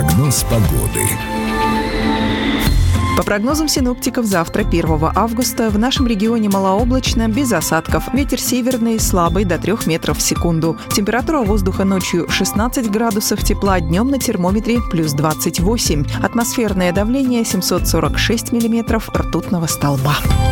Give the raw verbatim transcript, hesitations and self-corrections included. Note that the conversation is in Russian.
Прогноз погоды. По прогнозам синоптиков, завтра, первого августа, в нашем регионе малооблачно, без осадков. Ветер северный, слабый, до трёх метров в секунду. Температура воздуха ночью шестнадцать градусов тепла, днем на термометре плюс двадцать восемь. Атмосферное давление семьсот сорок шесть миллиметров ртутного столба.